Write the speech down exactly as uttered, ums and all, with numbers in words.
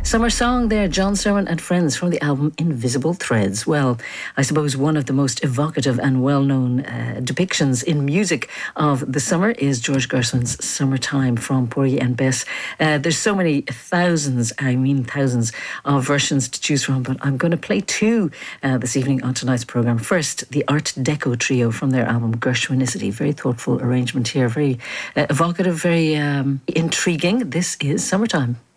Summer song there, John Sermon and Friends from the album Invisible Threads. Well, I suppose one of the most evocative and well-known uh, depictions in music of the summer is George Gershwin's Summertime from Porgy and Bess. Uh, there's so many thousands, I mean thousands of versions to choose from, but I'm going to play two uh, this evening on tonight's programme. First, the Art Deco trio from their album Gershwinicity. Very thoughtful arrangement here, very uh, evocative, very um, intriguing. This is Summertime.